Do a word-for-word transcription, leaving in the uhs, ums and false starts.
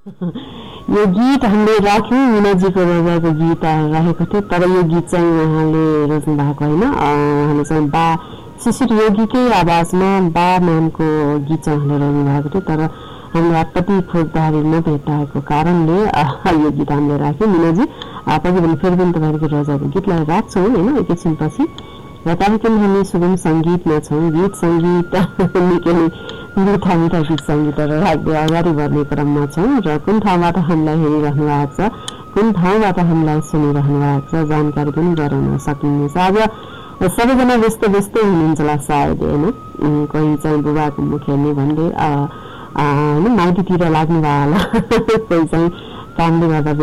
यो गीत हामीले राख्यौँ मिनाजीको रजाको गीत राखेको थियो तर यो गीत चाहिँ उहाँले रोज्नु भएको होइन उहाँले चाहिँ बा शिशिर योगीकै आवाजमा बा नामको गीत चाहिँ उहाँले रोज्नु भएको थियो तर हामीले आपत्ति खोज्दाखेरि नभेटाएको कारणले यो गीत हामीले राख्यौँ मिनाजी पछि भने फेरि पनि तपाईँको रजाको गीतलाई राख्छौँ होइन एकैछिनपछि र कार्यक्रम हामी सुगम सङ्गीतमा छौँ गीत सङ्गीत निकै नै मिठा मिठा गीत सङ्गीतहरू राख्दै अगाडि बढ्ने क्रममा छौँ र कुन ठाउँबाट हामीलाई हेरिरहनु भएको छ कुन ठाउँबाट हामीलाई सुनिरहनु भएको छ जानकारी पनि गराउन सकिनेछ आज सबैजना व्यस्त व्यस्तै हुनुहुन्छ होला सायद होइन कोही चाहिँ बुबाको मुख हेर्ने भन्दै होइन माइतीतिर लाग्नु भयो होला कोही चाहिँ कामले गर्दा